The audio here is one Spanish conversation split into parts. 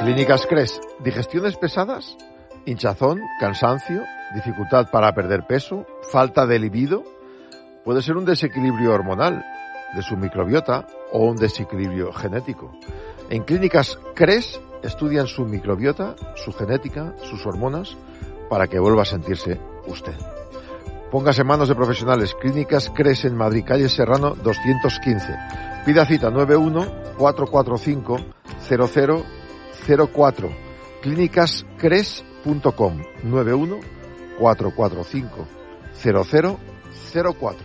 Clínicas Cres, digestiones pesadas, hinchazón, cansancio, dificultad para perder peso, falta de libido. Puede ser un desequilibrio hormonal de su microbiota o un desequilibrio genético. En Clínicas Cres estudian su microbiota, su genética, sus hormonas, para que vuelva a sentirse usted. Póngase en manos de profesionales. Clínicas Cres en Madrid, calle Serrano 215. Pida cita 91-445-0004. clínicascres.com 91-445-0004.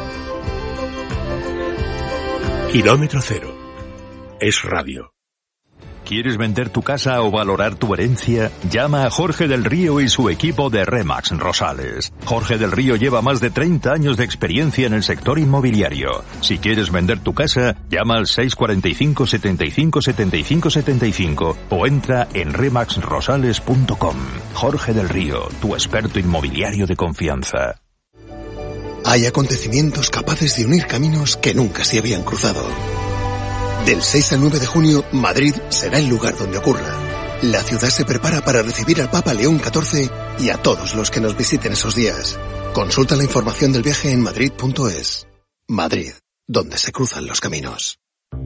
Kilómetro Cero. Es radio. ¿Quieres vender tu casa o valorar tu herencia? Llama a Jorge del Río y su equipo de Remax Rosales. Jorge del Río lleva más de 30 años de experiencia en el sector inmobiliario. Si quieres vender tu casa, llama al 645 75 75 75 o entra en remaxrosales.com. Jorge del Río, tu experto inmobiliario de confianza. Hay acontecimientos capaces de unir caminos que nunca se habían cruzado. Del 6 al 9 de junio, Madrid será el lugar donde ocurra. La ciudad se prepara para recibir al Papa León XIV y a todos los que nos visiten esos días. Consulta la información del viaje en madrid.es. Madrid, donde se cruzan los caminos.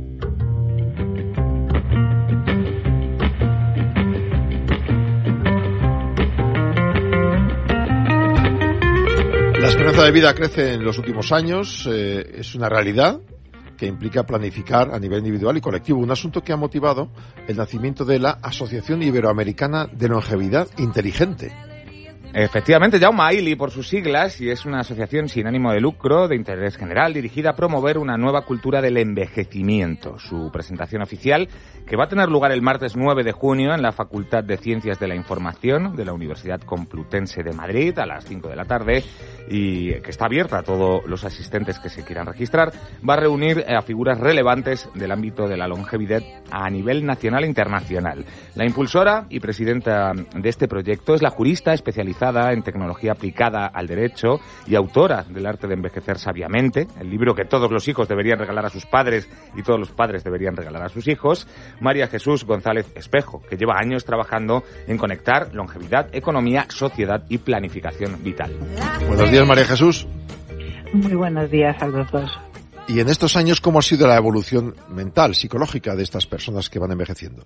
La esperanza de vida crece en los últimos años, es una realidad que implica planificar a nivel individual y colectivo, un asunto que ha motivado el nacimiento de la Asociación Iberoamericana de Longevidad Inteligente. Efectivamente, Jaume AILI por sus siglas, y es una asociación sin ánimo de lucro, de interés general, dirigida a promover una nueva cultura del envejecimiento. Su presentación oficial, que va a tener lugar el martes 9 de junio en la Facultad de Ciencias de la Información de la Universidad Complutense de Madrid a las 5 de la tarde, y que está abierta a todos los asistentes que se quieran registrar, va a reunir a figuras relevantes del ámbito de la longevidad a nivel nacional e internacional. La impulsora y presidenta de este proyecto es la jurista especializada en tecnología aplicada al derecho y autora del Arte de Envejecer Sabiamente, el libro que todos los hijos deberían regalar a sus padres y todos los padres deberían regalar a sus hijos, María Jesús González Espejo, que lleva años trabajando en conectar longevidad, economía, sociedad y planificación vital. Buenos días, María Jesús. Muy buenos días a los dos. Y en estos años, ¿cómo ha sido la evolución mental, psicológica de estas personas que van envejeciendo?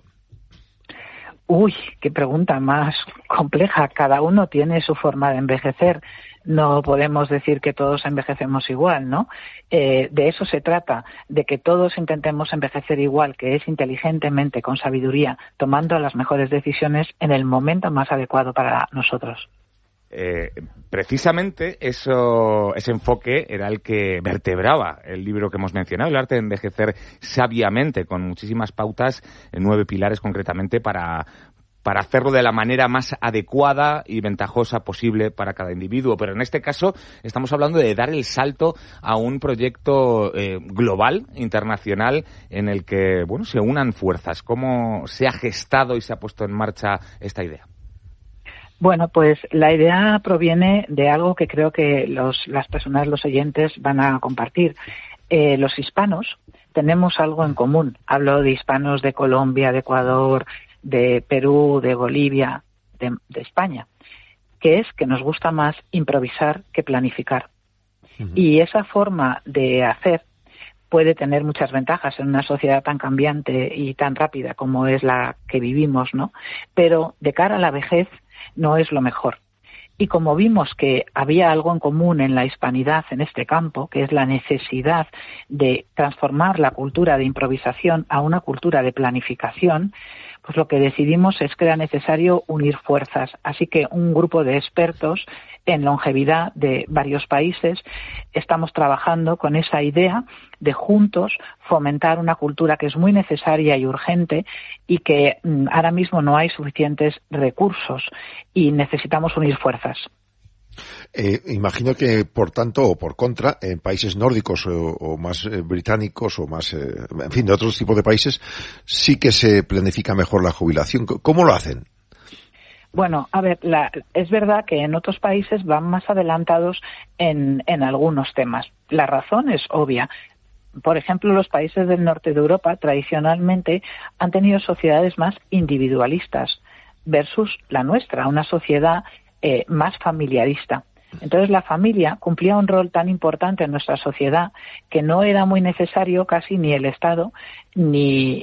Uy, qué pregunta más compleja. Cada uno tiene su forma de envejecer. No podemos decir que todos envejecemos igual, ¿no? De eso se trata, de que todos intentemos envejecer igual, que es inteligentemente, con sabiduría, tomando las mejores decisiones en el momento más adecuado para nosotros. Precisamente ese enfoque era el que vertebraba el libro que hemos mencionado, El arte de envejecer sabiamente, con muchísimas pautas, 9 pilares concretamente para hacerlo de la manera más adecuada y ventajosa posible para cada individuo. Pero en este caso estamos hablando de dar el salto a un proyecto global, internacional, en el que se unan fuerzas. ¿Cómo se ha gestado y se ha puesto en marcha esta idea? Bueno, pues la idea proviene de algo que creo que las personas, los oyentes, van a compartir. Los hispanos tenemos algo en común. Hablo de hispanos de Colombia, de Ecuador, de Perú, de Bolivia, de España, que es que nos gusta más improvisar que planificar. Uh-huh. Y esa forma de hacer puede tener muchas ventajas en una sociedad tan cambiante y tan rápida como es la que vivimos, ¿no? Pero de cara a la vejez, no es lo mejor. Y como vimos que había algo en común en la hispanidad en este campo, que es la necesidad de transformar la cultura de improvisación a una cultura de planificación, pues lo que decidimos es que era necesario unir fuerzas. Así que un grupo de expertos en longevidad de varios países estamos trabajando con esa idea de juntos fomentar una cultura que es muy necesaria y urgente y que ahora mismo no hay suficientes recursos y necesitamos unir fuerzas. Imagino que, por tanto, o por contra, en países nórdicos o más británicos o más, en fin, de otros tipos de países, sí que se planifica mejor la jubilación. ¿Cómo lo hacen? Bueno, a ver, es verdad que en otros países van más adelantados en algunos temas. La razón es obvia. por ejemplo, los países del norte de Europa tradicionalmente han tenido sociedades más individualistas versus la nuestra, una sociedad más familiarista. Entonces la familia cumplía un rol tan importante en nuestra sociedad que no era muy necesario casi ni el Estado ni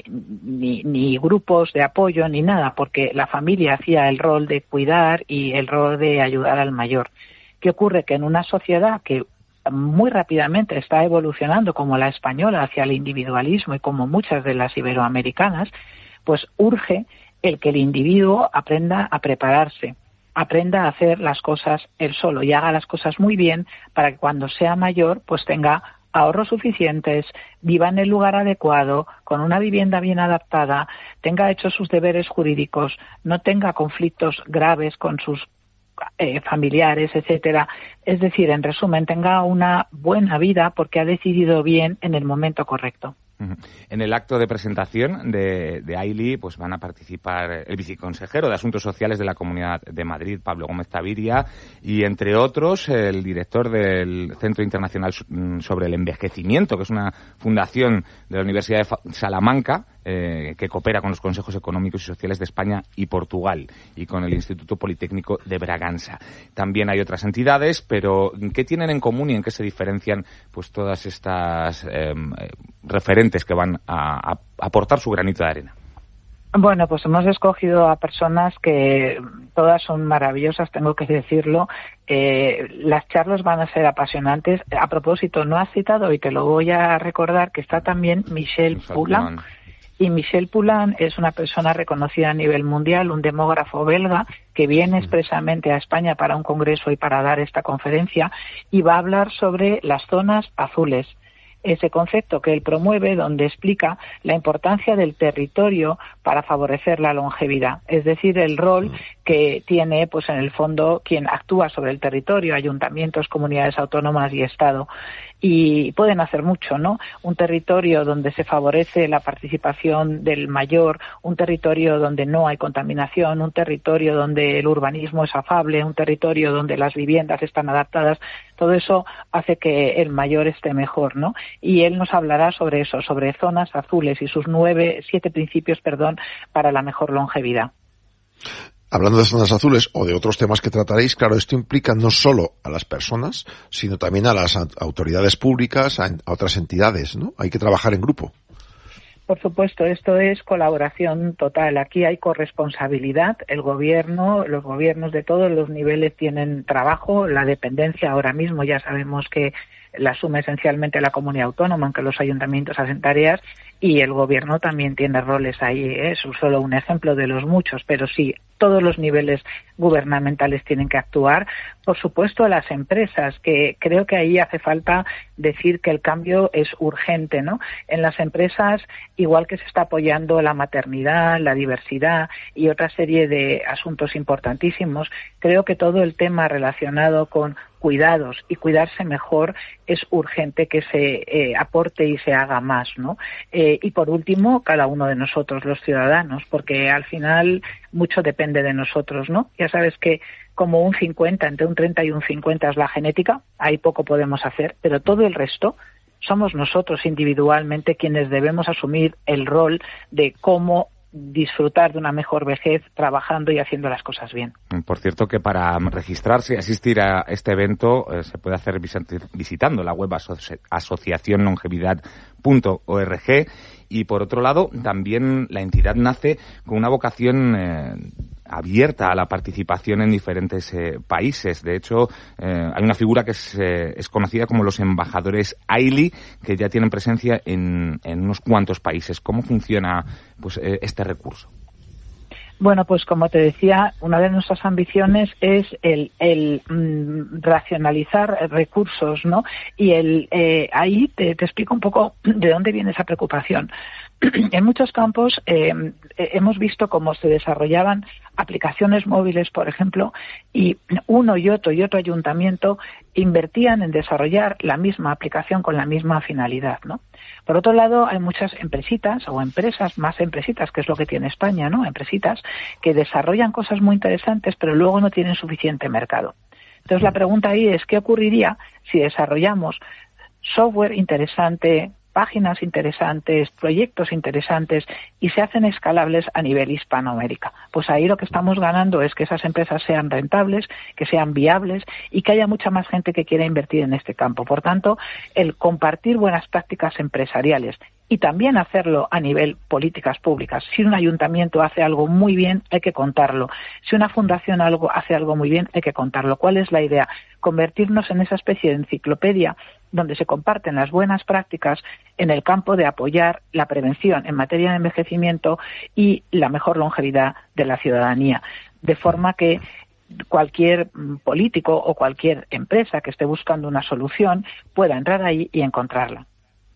grupos de apoyo ni nada, porque la familia hacía el rol de cuidar y el rol de ayudar al mayor. ¿Qué ocurre? Que en una sociedad que muy rápidamente está evolucionando como la española hacia el individualismo y como muchas de las iberoamericanas, pues urge el que el individuo aprenda a prepararse, aprenda a hacer las cosas él solo y haga las cosas muy bien para que cuando sea mayor pues tenga ahorros suficientes, viva en el lugar adecuado, con una vivienda bien adaptada, tenga hechos sus deberes jurídicos, no tenga conflictos graves con sus familiares, etcétera. Es decir, en resumen, tenga una buena vida porque ha decidido bien en el momento correcto. En el acto de presentación de AILI pues van a participar el viceconsejero de Asuntos Sociales de la Comunidad de Madrid, Pablo Gómez Taviria, y entre otros el director del Centro Internacional sobre el Envejecimiento, que es una fundación de la Universidad de Salamanca, que coopera con los consejos económicos y sociales de España y Portugal y con el Instituto Politécnico de Braganza. También hay otras entidades, pero ¿qué tienen en común y en qué se diferencian pues todas estas referentes que van a aportar su granito de arena? Bueno, pues hemos escogido a personas que todas son maravillosas, tengo que decirlo. Las charlas van a ser apasionantes. A propósito, no has citado, y te lo voy a recordar, que está también Michel Poulain. Y Michel Poulain es una persona reconocida a nivel mundial, un demógrafo belga que viene expresamente a España para un congreso y para dar esta conferencia, y va a hablar sobre las zonas azules. Ese concepto que él promueve, donde explica la importancia del territorio para favorecer la longevidad, es decir, el rol que tiene, pues en el fondo, quien actúa sobre el territorio, ayuntamientos, comunidades autónomas y Estado. Y pueden hacer mucho, ¿no? Un territorio donde se favorece la participación del mayor, un territorio donde no hay contaminación, un territorio donde el urbanismo es afable, un territorio donde las viviendas están adaptadas, todo eso hace que el mayor esté mejor, ¿no? Y él nos hablará sobre eso, sobre zonas azules y sus 7 principios, para la mejor longevidad. Hablando de zonas azules o de otros temas que trataréis, claro, esto implica no solo a las personas, sino también a las autoridades públicas, a otras entidades, ¿no? Hay que trabajar en grupo. Por supuesto, esto es colaboración total. Aquí hay corresponsabilidad. El gobierno, los gobiernos de todos los niveles tienen trabajo. La dependencia ahora mismo ya sabemos que la asume esencialmente la comunidad autónoma, aunque los ayuntamientos hacen tareas, y el gobierno también tiene roles ahí. Es solo un ejemplo de los muchos, pero sí, todos los niveles gubernamentales tienen que actuar. Por supuesto, las empresas, que creo que ahí hace falta decir que el cambio es urgente, ¿no? En las empresas, igual que se está apoyando la maternidad, la diversidad y otra serie de asuntos importantísimos, creo que todo el tema relacionado con cuidados y cuidarse mejor es urgente que se aporte y se haga más, ¿no? Y por último, cada uno de nosotros, los ciudadanos, porque al final mucho depende de nosotros, ¿no? Ya sabes que como un 50, entre un 30 y un 50 es la genética, ahí poco podemos hacer, pero todo el resto somos nosotros individualmente quienes debemos asumir el rol de cómo disfrutar de una mejor vejez trabajando y haciendo las cosas bien. Por cierto, que para registrarse y asistir a este evento se puede hacer visitando la web asociacionlongevidad.org, y por otro lado también la entidad nace con una vocación abierta a la participación en diferentes países. De hecho, hay una figura que es conocida como los embajadores AILI, que ya tienen presencia en unos cuantos países. ¿Cómo funciona pues este recurso? Bueno, pues como te decía, una de nuestras ambiciones es el racionalizar recursos, ¿no? Y ahí te explico un poco de dónde viene esa preocupación. En muchos campos hemos visto cómo se desarrollaban aplicaciones móviles, por ejemplo, y uno y otro ayuntamiento invertían en desarrollar la misma aplicación con la misma finalidad, ¿no? Por otro lado, hay muchas empresitas o empresas, más empresitas, que es lo que tiene España, ¿no? Empresitas que desarrollan cosas muy interesantes, pero luego no tienen suficiente mercado. Entonces, la pregunta ahí es, ¿qué ocurriría si desarrollamos software interesante, páginas interesantes, proyectos interesantes y se hacen escalables a nivel Hispanoamérica. Pues ahí lo que estamos ganando es que esas empresas sean rentables, que sean viables y que haya mucha más gente que quiera invertir en este campo. Por tanto, el compartir buenas prácticas empresariales y también hacerlo a nivel políticas públicas. Si un ayuntamiento hace algo muy bien, hay que contarlo. Si una fundación hace algo muy bien, hay que contarlo. ¿Cuál es la idea? Convertirnos en esa especie de enciclopedia donde se comparten las buenas prácticas en el campo de apoyar la prevención en materia de envejecimiento y la mejor longevidad de la ciudadanía. De forma que cualquier político o cualquier empresa que esté buscando una solución pueda entrar ahí y encontrarla.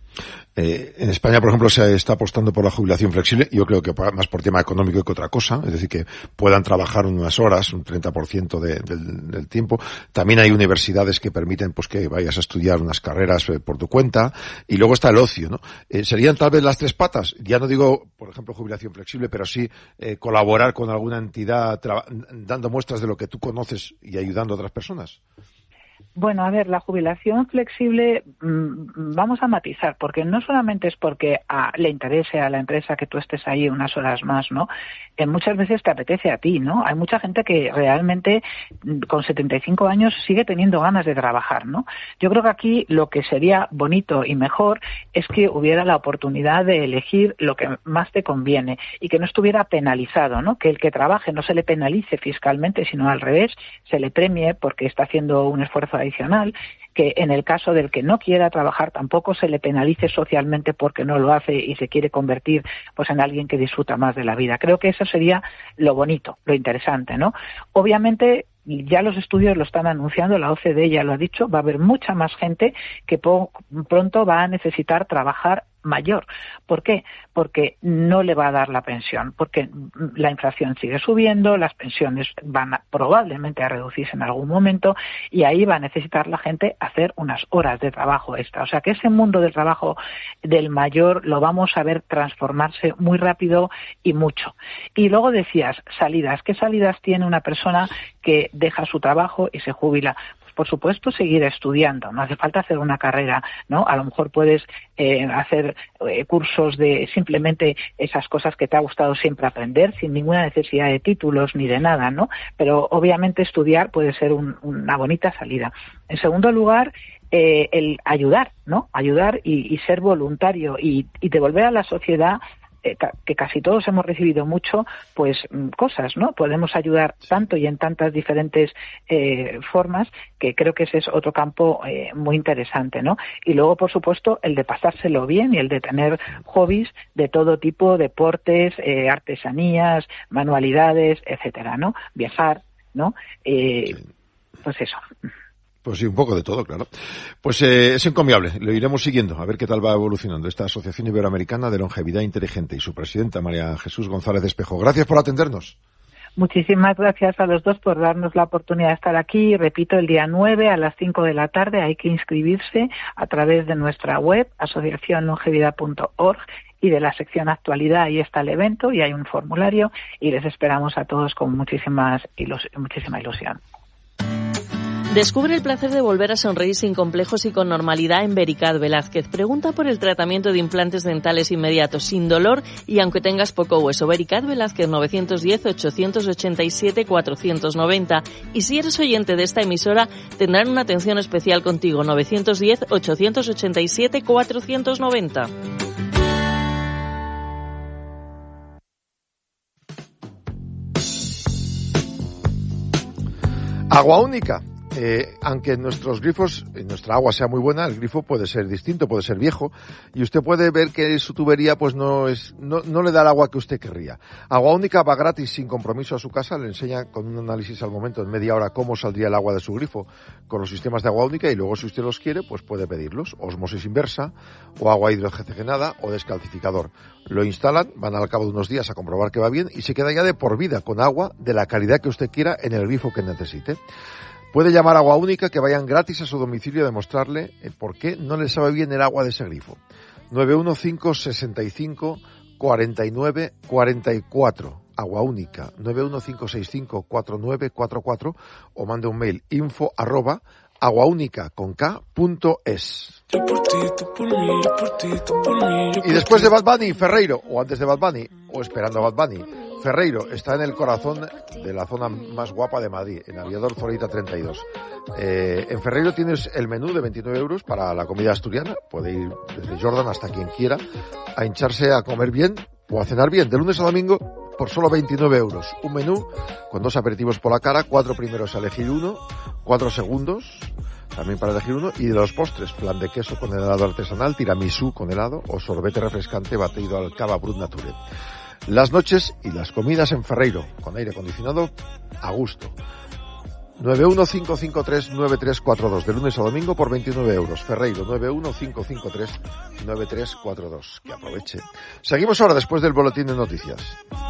En España, por ejemplo, se está apostando por la jubilación flexible, yo creo que más por tema económico que otra cosa, es decir, que puedan trabajar unas horas, un 30% del tiempo. También hay universidades que permiten pues que vayas a estudiar unas carreras por tu cuenta, y luego está el ocio, ¿no? Serían tal vez las tres patas, ya no digo, por ejemplo, jubilación flexible, pero sí colaborar con alguna entidad dando muestras de lo que tú conoces y ayudando a otras personas. Bueno, a ver, la jubilación flexible vamos a matizar, porque no solamente es porque le interese a la empresa que tú estés ahí unas horas más, ¿no? Muchas veces te apetece a ti, ¿no? Hay mucha gente que realmente con 75 años sigue teniendo ganas de trabajar, ¿no? Yo creo que aquí lo que sería bonito y mejor es que hubiera la oportunidad de elegir lo que más te conviene y que no estuviera penalizado, ¿no? Que el que trabaje no se le penalice fiscalmente, sino al revés, se le premie porque está haciendo un esfuerzo adicional, que en el caso del que no quiera trabajar tampoco se le penalice socialmente porque no lo hace y se quiere convertir pues en alguien que disfruta más de la vida. Creo que eso sería lo bonito, lo interesante, ¿no? Obviamente ya los estudios lo están anunciando, la OCDE ya lo ha dicho, va a haber mucha más gente que pronto va a necesitar trabajar mayor. ¿Por qué? Porque no le va a dar la pensión, porque la inflación sigue subiendo, las pensiones van probablemente a reducirse en algún momento y ahí va a necesitar la gente hacer unas horas de trabajo extra. O sea que ese mundo del trabajo del mayor lo vamos a ver transformarse muy rápido y mucho. Y luego decías, salidas. ¿Qué salidas tiene una persona que deja su trabajo y se jubila? Por supuesto, seguir estudiando, no hace falta hacer una carrera, ¿no? A lo mejor puedes hacer cursos de simplemente esas cosas que te ha gustado siempre aprender, sin ninguna necesidad de títulos ni de nada, ¿no? Pero obviamente estudiar puede ser una bonita salida. En segundo lugar, el ayudar, ¿no? Ayudar y ser voluntario y devolver a la sociedad que casi todos hemos recibido mucho, pues cosas, ¿no? Podemos ayudar tanto y en tantas diferentes formas que creo que ese es otro campo muy interesante, ¿no? Y luego, por supuesto, el de pasárselo bien y el de tener hobbies de todo tipo, deportes, artesanías, manualidades, etcétera, ¿no? Viajar, ¿no? Pues eso. Pues sí, un poco de todo, claro. Pues es encomiable, lo iremos siguiendo, a ver qué tal va evolucionando esta Asociación Iberoamericana de Longevidad Inteligente y su presidenta, María Jesús González Espejo. Gracias por atendernos. Muchísimas gracias a los dos por darnos la oportunidad de estar aquí. Repito, el día 9 a las 5 de la tarde hay que inscribirse a través de nuestra web, asociacionlongevidad.org, y de la sección actualidad. Ahí está el evento y hay un formulario y les esperamos a todos con muchísima ilusión. Descubre el placer de volver a sonreír sin complejos y con normalidad en Vericat Velázquez. Pregunta por el tratamiento de implantes dentales inmediatos, sin dolor y aunque tengas poco hueso. Vericat Velázquez 910-887-490. Y si eres oyente de esta emisora, tendrán una atención especial contigo. 910-887-490. Agua única. Aunque nuestros grifos, nuestra agua sea muy buena, el grifo puede ser distinto, puede ser viejo, y usted puede ver que su tubería pues no le da el agua que usted querría. Agua única va gratis sin compromiso a su casa, le enseña con un análisis al momento en media hora cómo saldría el agua de su grifo con los sistemas de agua única, y luego si usted los quiere pues puede pedirlos, osmosis inversa o agua hidrogenada o descalcificador. Lo instalan, van al cabo de unos días a comprobar que va bien y se queda ya de por vida con agua de la calidad que usted quiera en el grifo que necesite. Puede llamar a Agua Única, que vayan gratis a su domicilio a demostrarle por qué no le sabe bien el agua de ese grifo. 915-65-49-44. Agua Única. 915-65-4944 o mande un mail info@ aguaunica.es. Y después de Bad Bunny, Ferreiro, o antes de Bad Bunny, o esperando a Bad Bunny, Ferreiro está en el corazón de la zona más guapa de Madrid, en Aviador Zorita 32. En Ferreiro tienes el menú de 29 euros para la comida asturiana. Puede ir desde Jordan hasta quien quiera a hincharse a comer bien o a cenar bien, de lunes a domingo, por solo 29 euros. Un menú con 2 aperitivos por la cara, 4 primeros a elegir uno, 4 segundos también para elegir uno, y de los postres, flan de queso con helado artesanal, tiramisú con helado o sorbete refrescante batido al cava brut nature. Las noches y las comidas en Ferreiro, con aire acondicionado a gusto. 915539342, de lunes a domingo por 29 euros. Ferreiro, 915539342. Que aproveche. Seguimos ahora después del boletín de noticias.